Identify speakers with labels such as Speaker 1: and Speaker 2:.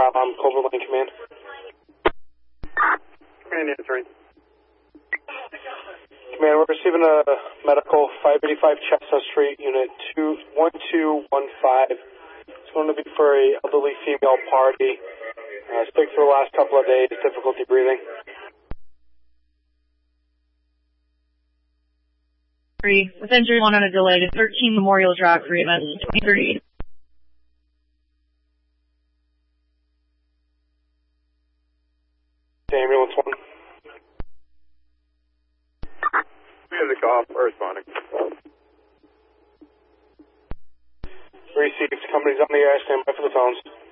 Speaker 1: Culver Lane Command.
Speaker 2: Command answering.
Speaker 1: Command, we're receiving a medical 585 Chestnut Street, Unit 1215. It's going to be for a elderly female party. Sick for the last couple of days, difficulty breathing.
Speaker 3: 3, with injury 1 on a delay to 13 Memorial Drive for event 2030.
Speaker 1: Ambulance 1.
Speaker 2: Music off, we're responding.
Speaker 1: Received. Company's on the air, stand by for the phones.